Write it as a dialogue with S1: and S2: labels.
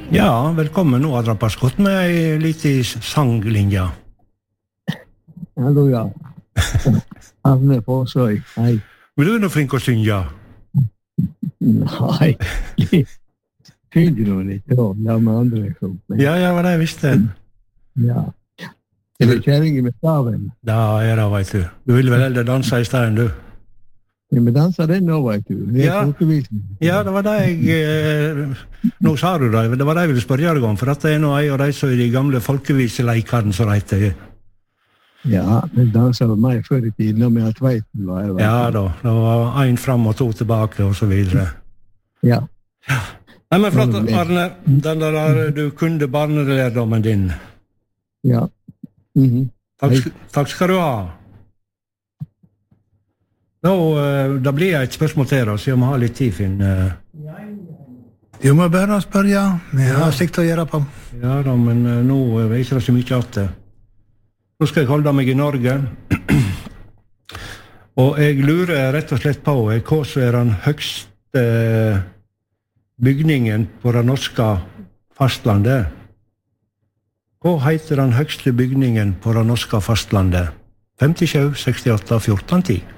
S1: Ja, velkommen. Nå har dere passet godt med en liten sanglinje.
S2: Hallo, ja. Arne Forsøy, hei.
S1: Men du er nå flink å synge.
S2: Nei, synger du litt da, la med andre liksom.
S1: Ja, var det jeg visste.
S2: Ja. Er det kjæringen med staven?
S1: Da er det, vet du. Du vil vel heller danse i stedet, du?
S2: Ja, men danser den nå, vet du. Det
S1: Ja. Ja, det var det jeg... Nå sa du det, det var det jeg ville spørre deg om, for at det er noe av de som er de gamle folkeviseleikene som det heter.
S2: Ja, men danser var meg før i tiden, når vi har tveiten var.
S1: Ja da, det var en fram og to tilbake, og så videre.
S2: Ja.
S1: Nei, men flott, Arne, den der du kunde barnelærdommen din.
S2: Ja.
S1: Takk skal du ha. Da blir jeg et spørsmål til oss, jeg må ha litt tid, Finn.
S3: Du må bare spørre, ja. Vi har sikt å gjøre på.
S1: Ja da, men nå er det ikke så mye at det. Nå skal jeg holde meg i Norge. Og jeg lurer rett og slett på hva som er den høgste bygningen på det norske fastlandet. Hva heter den høgste bygningen på det norske fastlandet? 57, 68, 14, 10.